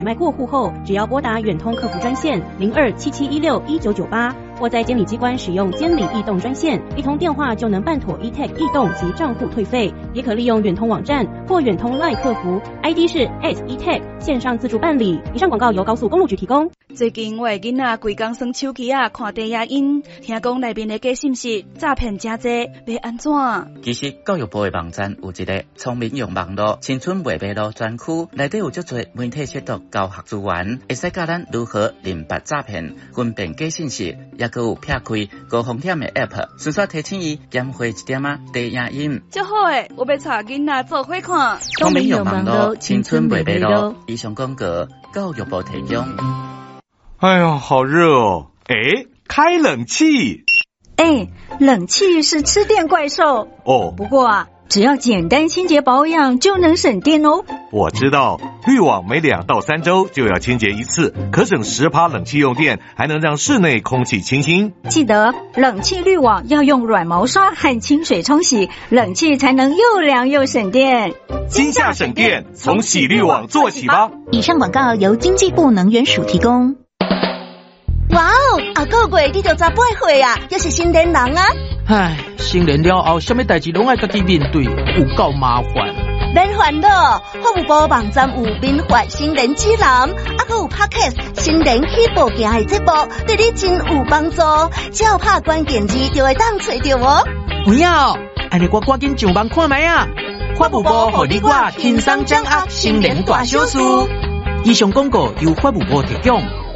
买过户后，只要拨打远通客服专线0277161998，或在监理机关使用监理异动专线，一通电话就能办妥 eTag 异动及账户退费。也可利用远通网站或远通 LINE 客服 ，ID 是 @eTag 线上自助办理。以上广告由高速公路局提供。 最近我的囡仔规工耍手机看低影音，听讲内面的假信息诈骗真多，要安怎？ 其实教育部的网站有一个聪明用网络青春未迷路专区，内底有足多媒体阅读教学资源，会使教咱如何认别诈骗、分辨假信息，也佮有撇开高风险的 App， 顺续提醒伊减回一点低影音。 真好诶，我要带囡仔做伙看。 聪明用网络青春未迷路，以上广告教育部提供。 哎呀，好热哦！哎，开冷气。 哎，冷气是吃电怪兽哦。 不过啊，只要简单清洁保养就能省电哦。 我知道，滤网每2到3周就要清洁一次，可省10%冷气用电，还能让室内空气清新。 记得冷气滤网要用软毛刷和清水冲洗，冷气才能又凉又省电。 今夏省电，从洗滤网做起吧。 以上广告由经济部能源署提供。 哇哦，下个月你就18岁啊，又是新年人啊！ 唉，成年了后，什么代志拢爱家己面对，有够麻烦。 免烦恼，法务部网站有民法新年指南，还有 Podcast 新年起步行的节目，对你真有帮助。只要拍关键字就会当找到哦。 有影哦，安尼我赶紧上网看卖啊！法务部互你我轻松掌握新年大小事。以上广告由法务部提供。